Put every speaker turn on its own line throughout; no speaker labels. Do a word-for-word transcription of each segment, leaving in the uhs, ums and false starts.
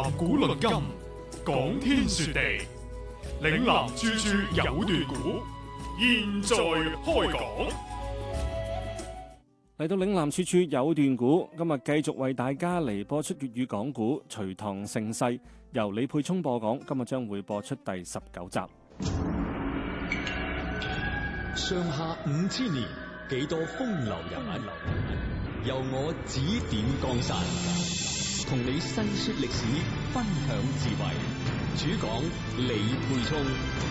談古論今，講天說地，嶺南處處有段古。現在開講。
嚟到嶺南處處有段古，今日繼續為大家嚟播出粵語講古《隋唐盛世》，由李沛聰播講。今日將會播出第十九集。
上下五千年，幾多風流人物，由我指點江山，同你細說歷史，分享智慧。主講李沛聰。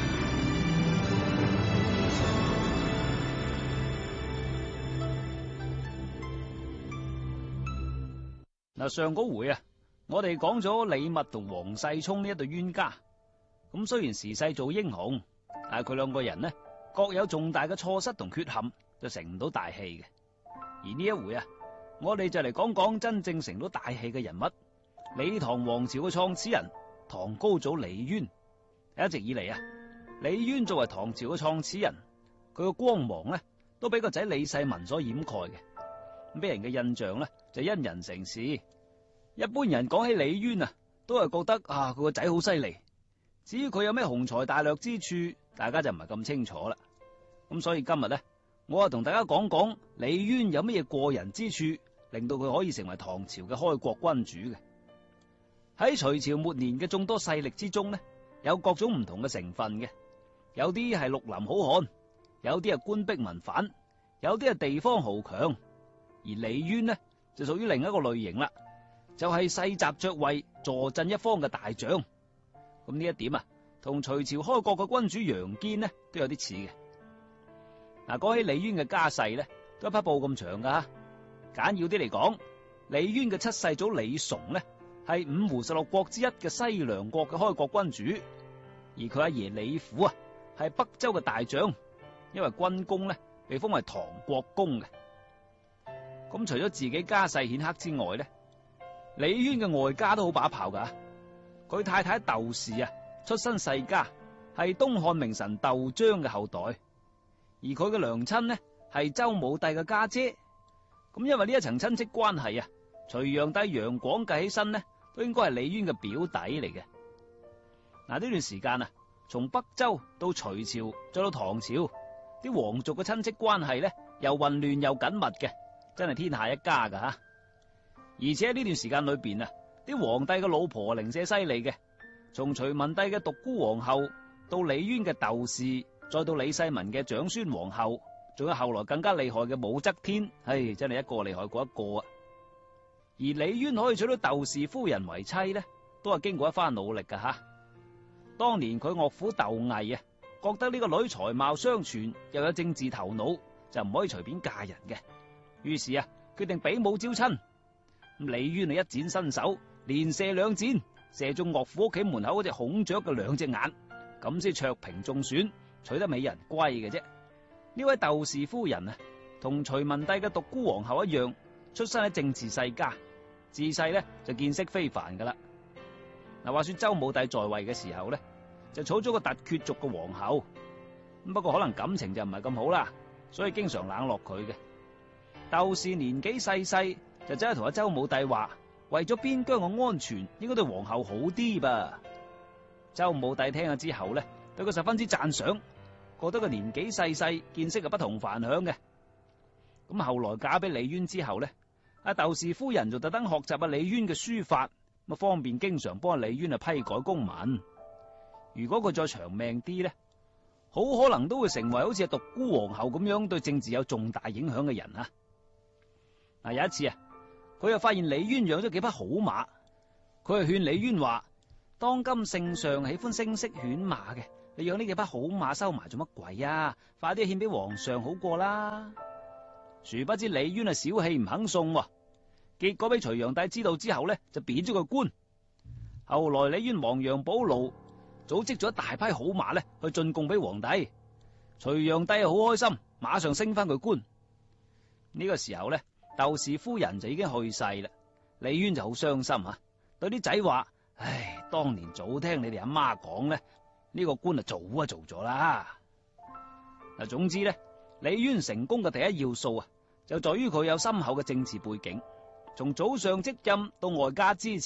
嗱，上嗰回啊，我哋講咗李密同黃世聰呢一對冤家。咁雖然時勢做英雄，但係佢兩個人呢，各有重大嘅錯失同缺陷，就成唔到大器嘅。而呢一回啊，我哋就嚟講講真正成到大器嘅人物——李唐王朝嘅創始人唐高祖李淵。一直以嚟啊，李淵作為唐朝嘅創始人，佢嘅光芒呢，都俾個仔李世民所掩蓋嘅。咁俾人嘅印象呢，就因人成事。一般人講起李淵啊，都係覺得啊，佢個仔好犀利。至於佢有咩雄才大略之處，大家就唔係咁清楚啦。咁所以今日呢，我啊同大家講講李淵有乜嘢過人之處，令到佢可以成為唐朝嘅開國君主嘅。喺隋朝末年嘅眾多勢力之中呢，有各種唔同嘅成分嘅，有啲係綠林好漢，有啲係官逼民反，有啲係地方豪強。而李淵呢，就屬於另一個類型啦，就係世襲爵位，坐鎮一方嘅大將。咁呢一點啊，同隋朝開國嘅君主楊堅呢都有啲似嘅。嗱，講起李淵嘅家世呢，都一匹布咁長噶。簡要啲嚟講，李淵嘅七世祖李崇呢，係五胡十六國之一嘅西涼國嘅開國君主，而佢阿爺李虎啊，係北周嘅大將，因為軍功呢，被封為唐國公嘅。咁除咗自己家世顯赫之外呢，李淵嘅外家都好把炮噶。佢太太竇氏啊，出身世家，係東漢名臣竇章嘅後代，而佢嘅娘親呢，係周武帝嘅家姐。咁因為呢一層親戚關係啊，隋煬帝楊廣計起身呢，都應該係李淵嘅表弟嚟嘅。嗱，呢段時間啊，從北周到隋朝再到唐朝，啲皇族嘅親戚關係呢，又混亂又緊密嘅。真係天下一家噶吓，而且喺呢段時間裏邊啊，啲皇帝嘅老婆零舍犀利嘅，從隋文帝嘅獨孤皇后到李淵嘅竇氏，再到李世民嘅長孫皇后，仲有後來更加厲害嘅武則天，唉，真係一個厲害過一個啊！而李淵可以娶到竇氏夫人為妻呢，都係經過一番努力噶吓。當年佢岳父竇毅啊，覺得呢個女才貌雙全，又有政治頭腦，就唔可以隨便嫁人嘅。於是啊，決定比武招親。咁李淵啊，一展身手，連射兩箭，射中岳父屋企門口嗰隻孔雀嘅兩隻眼，咁先卓屏中選，娶得美人歸嘅啫。呢位竇氏夫人啊，同隋文帝嘅獨孤皇后一樣，出身喺政治世家，自細呢就見識非凡噶啦。嗱，話說周武帝在位嘅時候呢，就娶咗個突厥族嘅皇后，咁不過可能感情就唔係咁好啦，所以經常冷落佢嘅。竇氏年紀細細，就走去同阿周武帝話，為咗邊疆嘅安全，應該對皇后好啲噃。周武帝聽咗之後呢，對佢十分之讚賞，覺得佢年紀細細，見識係不同凡響嘅。咁後來嫁俾李淵之後呢，阿竇氏夫人就特登學習阿李淵嘅書法，咁方便經常幫阿李淵啊批改公文。如果佢再長命啲呢，好可能都會成為好似阿獨孤皇后咁樣對政治有重大影響嘅人啊！嗱，有一次啊，佢又發現李淵養咗幾匹好馬，佢就勸李淵話：當今聖上喜歡聲色犬馬嘅，你養呢幾匹好馬收埋做乜鬼啊？快啲獻俾皇上好過啦！殊不知李淵啊小氣唔肯送，結果俾隋煬帝知道之後呢，就貶咗個官。後來李淵亡羊補牢，組織咗一大批好馬呢去進貢俾皇帝。隋煬帝好開心，馬上升翻佢官。呢個時候呢，竇氏夫人就已經去世啦，李淵就好傷心吓，對啲仔話：唉，當年早聽你哋阿媽講咧，呢個官啊早啊做咗啦。嗱，總之咧，李淵成功嘅第一要素啊，就在於佢有深厚嘅政治背景，從祖上職任到外家支持，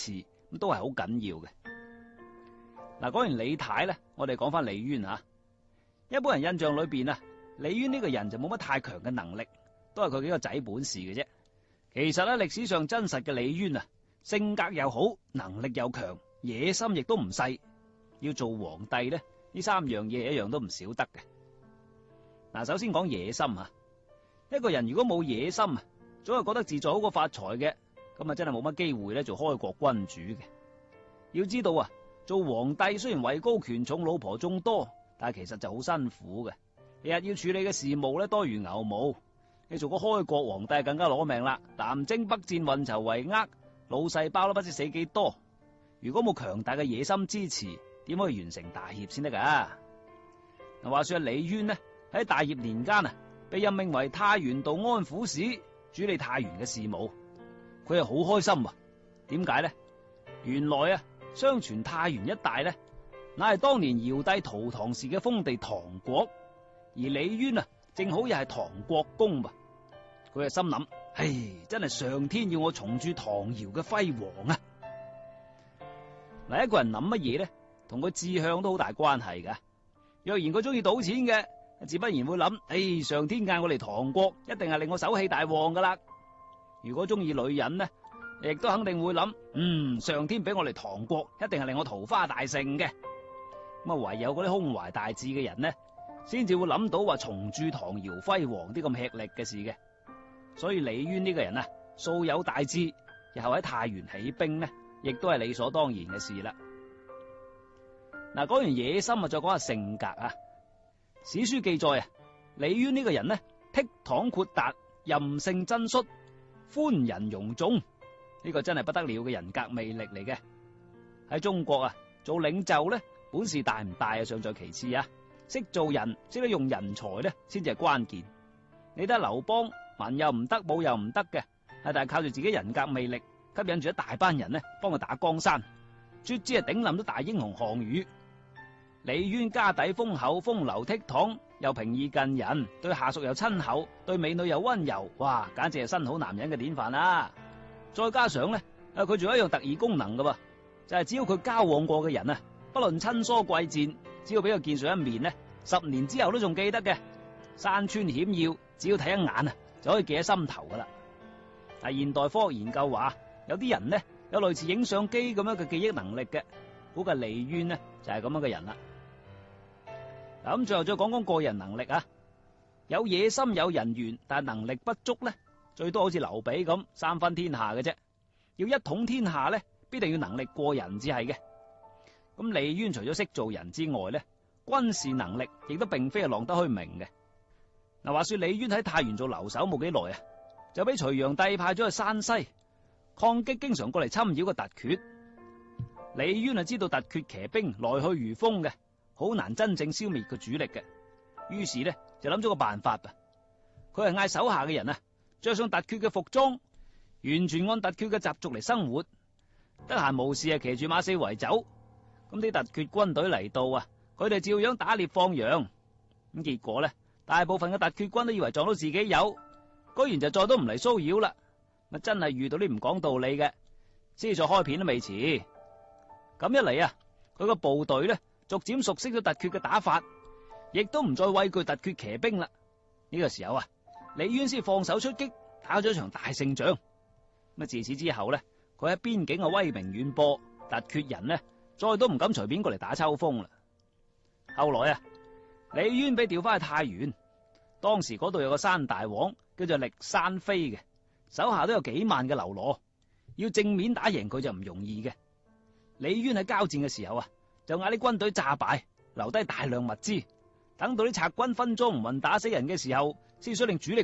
咁都係好緊要嘅。嗱，講完李太咧，我哋講翻李淵吓。一般人印象裏邊啊，李淵呢個人就冇乜太強嘅能力，都係佢幾個仔本事嘅啫。其實咧，歷史上真實嘅李淵啊，性格又好，能力又強，野心亦都唔細。要做皇帝咧，呢三樣嘢一樣都唔少得嘅。嗱，首先講野心啊，一個人如果冇野心啊，總係覺得自在好過發財嘅，咁啊真係冇乜機會咧做開國君主嘅。要知道啊，做皇帝雖然位高權重，老婆眾多，但係其實就好辛苦嘅。日日要處理嘅事務咧多如牛毛。你做個開國皇帝更加攞命啦，南征北戰，運籌帷幄，腦細胞都不知死幾多。如果冇強大嘅野心支持，點可以完成大業先得噶？嗱，話說李淵呢喺大業年間啊，被任命為太原道安撫使，主理太原嘅事務。佢係好開心啊！點解呢？原來啊，相傳太原一帶呢，乃係當年堯帝陶唐時嘅封地唐國，而李淵啊，正好又係唐國公噃。佢係心諗：唉，真係上天要我重鑄唐堯嘅輝煌啊！嗱，一個人諗乜嘢呢？同佢志向都好大關係噶。若然佢中意賭錢嘅，自不然會諗：唉，上天嗌我嚟唐國，一定係令我手氣大旺噶啦。如果中意女人呢，亦都肯定會諗：嗯，上天俾我嚟唐國，一定係令我桃花大盛嘅。咁啊，唯有嗰啲胸懷大志嘅人呢，先至會諗到話重鑄唐堯輝煌啲咁吃力嘅事嘅。所以李淵呢個人啊，素有大志，日後喺太原起兵呢，亦都係理所當然嘅事啦。嗱，講完野心啊，再講下性格啊。史書記載啊，李淵呢個人呢，倜儻豁達，任性真率，寬仁容眾，呢個真係不得了嘅人格魅力嚟嘅。喺中國啊，做領袖呢，本事大唔大啊，尚在其次啊，識做人，識得用人才呢，先至係關鍵。你睇劉邦，文又唔得，武又唔得嘅，係但係靠住自己人格魅力，吸引住一大班人呢，幫佢打江山，卒之係頂冧咗大英雄項羽。李淵家底豐厚，風流倜儻，又平易近人，對下屬又親厚，對美女又溫柔，哇，簡直係新好男人嘅典範啦！再加上咧，啊，佢仲有一樣特異功能噶噃，就係、是、只要佢交往過嘅人啊，不論親疏貴賤，只要俾佢見上一面呢，十年之後都仲記得嘅。山川險要，只要睇一眼啊，就可以記喺心頭噶啦。但係現代科學研究話，有啲人呢，有類似影相機咁樣嘅記憶能力嘅，估計李淵呢就係咁樣嘅人啦。嗱，咁最後再講講個人能力啊，有野心有人緣，但係能力不足咧，最多好似劉備咁三分天下嘅啫。要一統天下咧，必定要能力過人至係嘅。咁李淵除咗識做人之外咧，軍事能力亦都並非係浪得虛名嘅。嗱，話說李淵喺太原做留守冇幾耐啊，就俾隋煬帝派咗去山西抗擊經常過嚟侵擾嘅突厥。李淵啊知道突厥騎兵來去如風嘅，好難真正消滅佢主力嘅，於是咧就諗咗個辦法噃。佢係嗌手下嘅人啊，着上突厥嘅服裝，完全按突厥嘅習俗嚟生活。得閒無事啊，騎住馬四圍走。咁啲突厥軍隊嚟到啊，佢哋照樣打獵放羊。咁結果咧，大部分嘅突厥軍都以為撞到自己有，居然就再都唔嚟騷擾啦。咪真係遇到啲唔講道理嘅，先再開片都未遲。咁一嚟啊，佢個部隊咧，逐漸熟悉咗突厥嘅打法，亦都唔再畏懼突厥騎兵啦。呢、這個時候啊，李淵先放手出擊，打咗一場大勝仗。咁自此之後咧，佢喺邊境嘅威名遠播，突厥人呢再都唔敢隨便過嚟打秋風啦。後來啊，李淵被調翻去太原，當時嗰度有個山大王叫做力山飛嘅，手下都有幾萬嘅嘍囉，要正面打贏佢就唔容易嘅。李淵喺交戰嘅時候啊，就嗌啲軍隊詐敗，留低大量物資，等到啲賊軍分贓唔勻打死人嘅時候，先率領主力